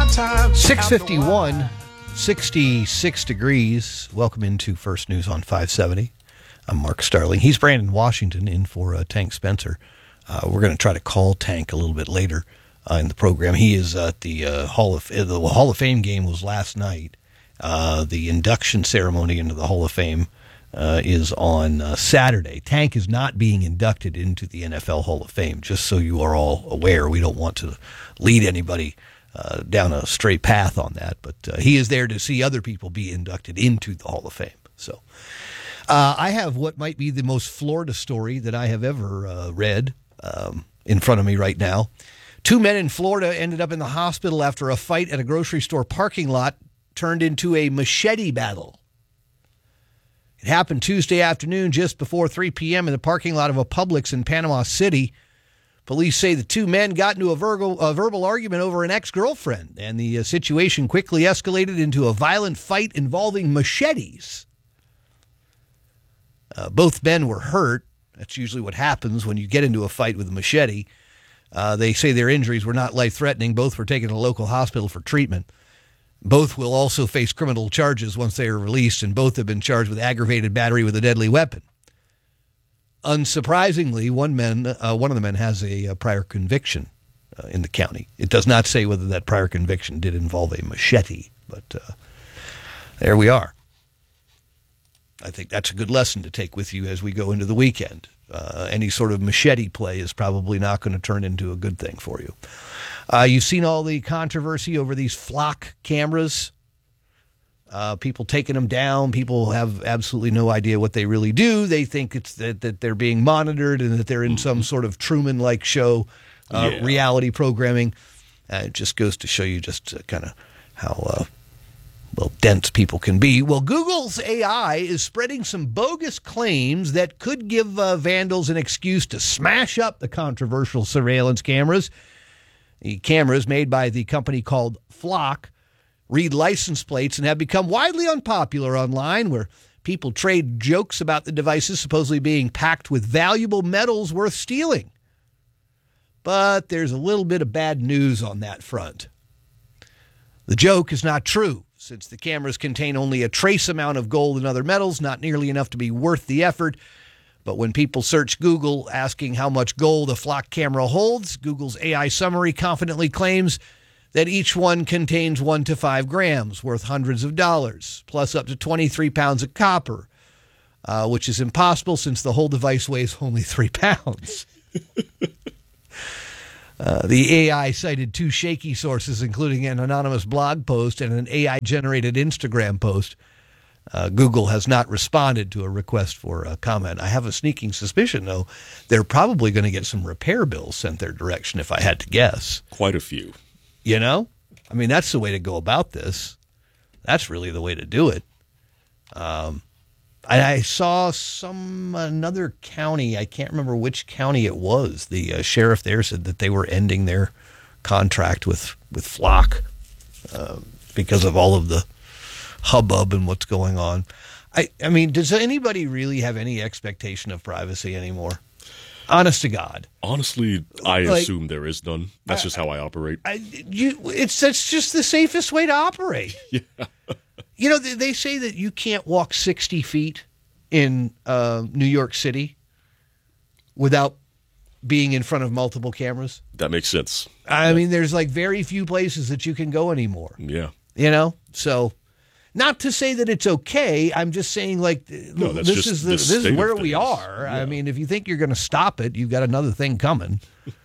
6:51, 66 degrees. Welcome into First News on 570. I'm Mark Starling. He's Brandon Washington in for Tank Spencer. We're going to try to call Tank a little bit later in the program. He is at the Hall of Fame game was last night. The induction ceremony into the Hall of Fame is on Saturday. Tank is not being inducted into the NFL Hall of Fame, just so you are all aware. We don't want to lead anybody down a straight path on that, but he is there to see other people be inducted into the Hall of Fame. So I have what might be the most Florida story that I have ever read in front of me right now. 2 men in Florida ended up in the hospital after a fight at a grocery store parking lot turned into a machete battle. It happened Tuesday afternoon just before 3 p.m. in the parking lot of a Publix in Panama City. Police say the 2 men got into a verbal argument over an ex-girlfriend, and the situation quickly escalated into a violent fight involving machetes. Both men were hurt. That's usually what happens when you get into a fight with a machete. They say their injuries were not life-threatening. Both were taken to a local hospital for treatment. Both will also face criminal charges once they are released, and both have been charged with aggravated battery with a deadly weapon. Unsurprisingly, one of the men has a prior conviction in the county. It does not say whether that prior conviction did involve a machete, but there we are. I think that's a good lesson to take with you as we go into the weekend. Any sort of machete play is probably not going to turn into a good thing for you. You've seen all the controversy over these flock cameras. People taking them down. People have absolutely no idea what they really do. They think it's that they're being monitored and that they're in some sort of Truman-like show, reality programming. It just goes to show you just kind of how dense people can be. Well, Google's AI is spreading some bogus claims that could give vandals an excuse to smash up the controversial surveillance cameras. The cameras made by the company called Flock read license plates and have become widely unpopular online, where people trade jokes about the devices supposedly being packed with valuable metals worth stealing. But there's a little bit of bad news on that front. The joke is not true, since the cameras contain only a trace amount of gold and other metals, not nearly enough to be worth the effort. But when people search Google asking how much gold a Flock camera holds, Google's AI summary confidently claims that each one contains 1 to 5 grams, worth hundreds of dollars, plus up to 23 pounds of copper, which is impossible since the whole device weighs only 3 pounds. The AI cited 2 shaky sources, including an anonymous blog post and an AI-generated Instagram post. Google has not responded to a request for a comment. I have a sneaking suspicion, though, they're probably going to get some repair bills sent their direction, if I had to guess. Quite a few. You know? I mean, that's the way to go about this. That's really the way to do it. I saw another county, I can't remember which county it was. The sheriff there said that they were ending their contract with Flock because of all of the hubbub and what's going on. I mean, does anybody really have any expectation of privacy anymore? Honest to God. Honestly, I assume there is none. That's just how I operate. That's just the safest way to operate. Yeah. You know, they say that you can't walk 60 feet in New York City without being in front of multiple cameras. That makes sense. I mean, there's like very few places that you can go anymore. Yeah. You know? So, not to say that it's okay. I'm just saying, like, no, this is where we are. Yeah. I mean, if you think you're going to stop it, you've got another thing coming.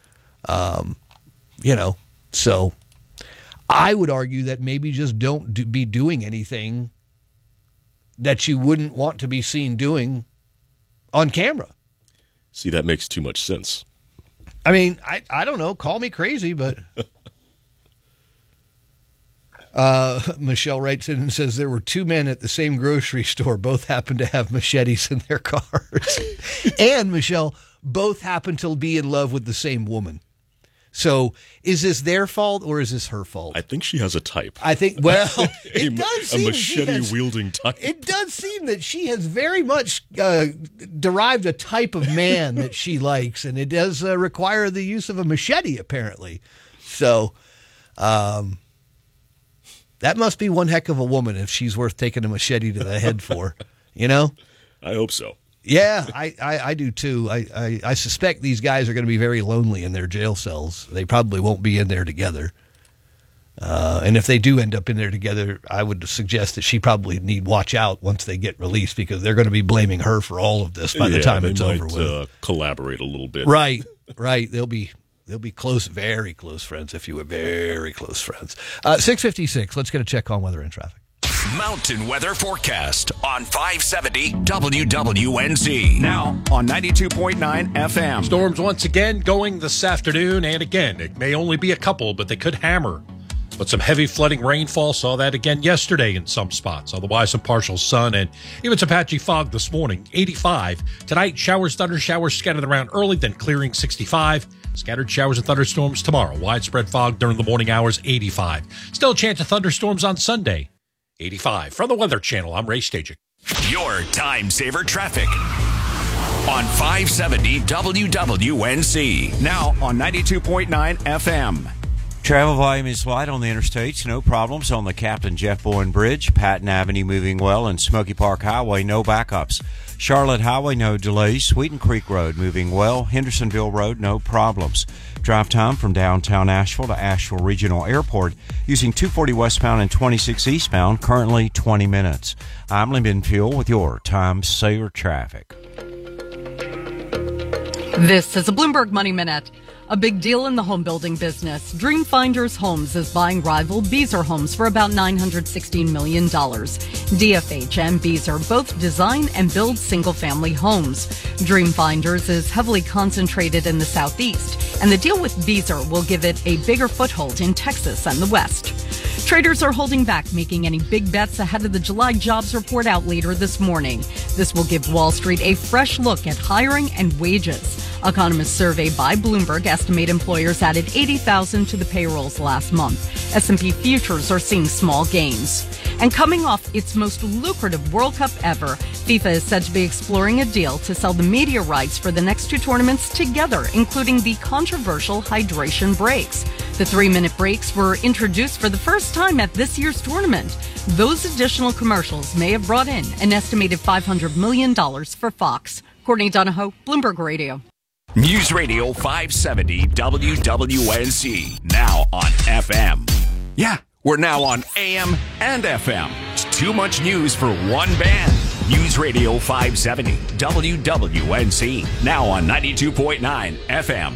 You know, so I would argue that maybe just don't be doing anything that you wouldn't want to be seen doing on camera. See, that makes too much sense. I mean, I don't know. Call me crazy, but Michelle writes in and says there were 2 men at the same grocery store. Both happened to have machetes in their cars. And, Michelle, both happened to be in love with the same woman. So is this their fault or is this her fault? I think she has a type. I think, well, it does seem a machete-wielding type. It does seem that she has very much derived a type of man that she likes, and it does require the use of a machete, apparently. So, That must be one heck of a woman if she's worth taking a machete to the head for, you know? I hope so. Yeah, I do too. I suspect these guys are going to be very lonely in their jail cells. They probably won't be in there together. And if they do end up in there together, I would suggest that she probably need watch out once they get released, because they're going to be blaming her for all of this by the time it's over with. Collaborate a little bit. Right. They'll be close, very close friends, if you were very close friends. 6:56. Let's get a check on weather and traffic. Mountain weather forecast on 570 WWNZ. Now on 92.9 FM. Storms once again going this afternoon, and again, it may only be a couple, but they could hammer. But some heavy flooding rainfall, saw that again yesterday in some spots. Otherwise, some partial sun and even some patchy fog this morning. 85. Tonight, showers, thunder showers scattered around early, then clearing 65. Scattered showers and thunderstorms tomorrow. Widespread fog during the morning hours, 85. Still a chance of thunderstorms on Sunday, 85. From the Weather Channel, I'm Ray Stajic. Your time saver traffic on 570 WWNZ. Now on 92.9 FM. Travel volume is light on the interstates. No problems on the Captain Jeff Bowen Bridge. Patton Avenue moving well, and Smoky Park Highway, no backups. Charlotte Highway, no delays. Sweeten Creek Road moving well. Hendersonville Road, no problems. Drive time from downtown Asheville to Asheville Regional Airport using 240 westbound and 26 eastbound, currently 20 minutes. I'm Lee Benfield with your time saver traffic. This is a Bloomberg Money Minute. A big deal in the home building business. Dream Finders Homes is buying rival Beazer Homes for about $916 million. DFH and Beazer both design and build single-family homes. Dream Finders is heavily concentrated in the Southeast, and the deal with Beazer will give it a bigger foothold in Texas and the West. Traders are holding back making any big bets ahead of the July jobs report out later this morning. This will give Wall Street a fresh look at hiring and wages. Economists surveyed by Bloomberg estimate employers added 80,000 to the payrolls last month. S&P futures are seeing small gains. And coming off its most lucrative World Cup ever, FIFA is said to be exploring a deal to sell the media rights for the next two tournaments together, including the controversial hydration breaks. The 3-minute breaks were introduced for the first time at this year's tournament. Those additional commercials may have brought in an estimated $500 million for Fox. Courtney Donahoe, Bloomberg Radio. News Radio 570 WWNZ. Now on FM. Yeah, we're now on AM and FM. It's too much news for one band. News Radio 570 WWNZ. Now on 92.9 FM.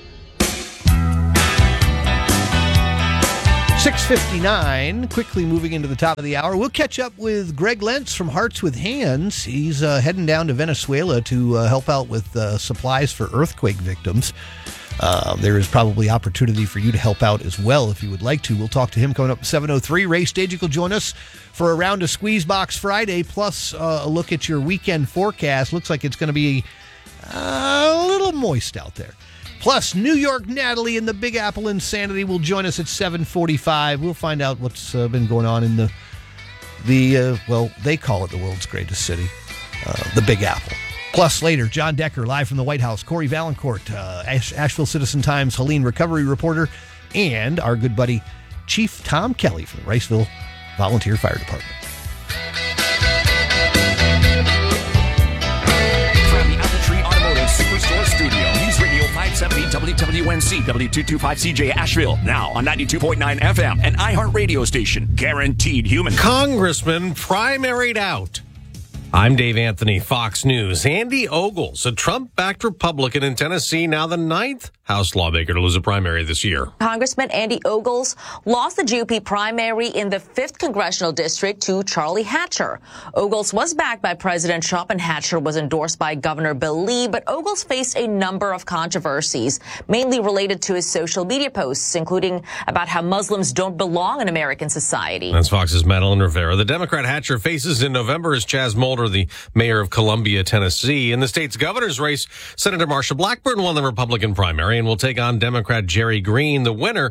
6:59, quickly moving into the top of the hour. We'll catch up with Greg Lentz from Hearts with Hands. He's heading down to Venezuela to help out with supplies for earthquake victims. There is probably opportunity for you to help out as well if you would like to. We'll talk to him coming up at 7:03. Ray Stajic will join us for a round of Squeeze Box Friday, plus a look at your weekend forecast. Looks like it's going to be a little moist out there. Plus, New York Natalie and the Big Apple Insanity will join us at 7:45. We'll find out what's been going on in well, they call it the world's greatest city, the Big Apple. Plus, later, John Decker, live from the White House, Corey Valancourt, Asheville Citizen-Times, Helene recovery reporter, and our good buddy, Chief Tom Kelly from the Riceville Volunteer Fire Department. Superstore Studio. News Radio 570 WWNZ W225CJ Asheville. Now on 92.9 FM, an iHeart radio station. Guaranteed human. Congressman primaried out. I'm Dave Anthony, Fox News. Andy Ogles, a Trump-backed Republican in Tennessee, now the 9th House lawmaker to lose a primary this year. Congressman Andy Ogles lost the GOP primary in the 5th Congressional District to Charlie Hatcher. Ogles was backed by President Trump, and Hatcher was endorsed by Governor Bill Lee, but Ogles faced a number of controversies, mainly related to his social media posts, including about how Muslims don't belong in American society. That's Fox's Madeline Rivera. The Democrat Hatcher faces in November is Chaz Mulder, the mayor of Columbia, Tennessee. In the state's governor's race, Senator Marsha Blackburn won the Republican primary and will take on Democrat Jerry Green. The winner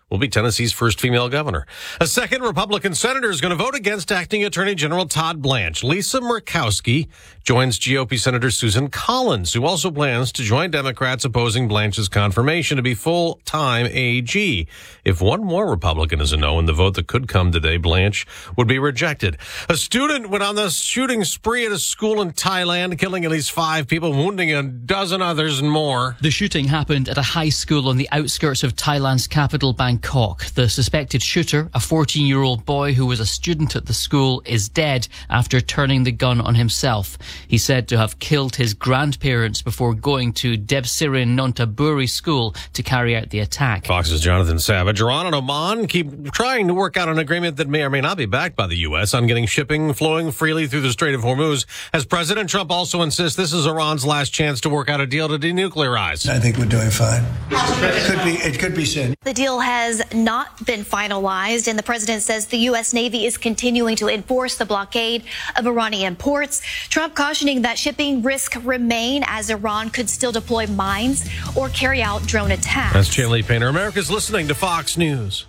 will be Tennessee's first female governor. A second Republican senator is going to vote against acting Attorney General Todd Blanche. Lisa Murkowski joins GOP Senator Susan Collins, who also plans to join Democrats opposing Blanche's confirmation to be full-time AG. If one more Republican is a no in the vote that could come today, Blanche would be rejected. A student went on the shooting spree at a school in Thailand, killing at least 5 people, wounding a dozen others and more. The shooting happened at a high school on the outskirts of Thailand's capital, Bangkok. The suspected shooter, a 14-year-old boy who was a student at the school, is dead after turning the gun on himself. He's said to have killed his grandparents before going to Debsirin Nontaburi School to carry out the attack. Fox's Jonathan Savage. Iran and Oman keep trying to work out an agreement that may or may not be backed by the U.S. on getting shipping flowing freely through the Strait of Hormuz, as President Trump also insists this is Iran's last chance to work out a deal to denuclearize. I think we're doing fine. It could be soon. The deal has not been finalized, and the president says the U.S. Navy is continuing to enforce the blockade of Iranian ports. Trump cautioning that shipping risks remain as Iran could still deploy mines or carry out drone attacks. That's Chandler Painter. America's listening to Fox News.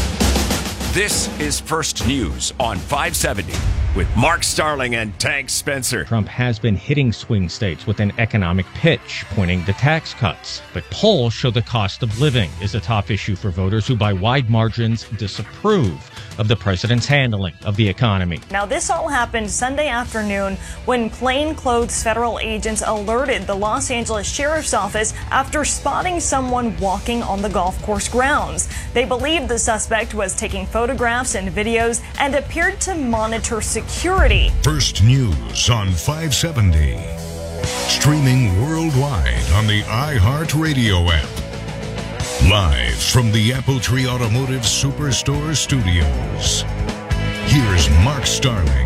This is First News on 570 with Mark Starling and Tank Spencer. Trump has been hitting swing states with an economic pitch, pointing to tax cuts. But polls show the cost of living is a top issue for voters who by wide margins disapprove of the president's handling of the economy. Now, this all happened Sunday afternoon when plainclothes federal agents alerted the Los Angeles Sheriff's Office after spotting someone walking on the golf course grounds. They believed the suspect was taking photographs and videos and appeared to monitor security. First News on 570. Streaming worldwide on the iHeartRadio app. Live from the Appletree Automotive Superstore studios. Here's Mark Starling.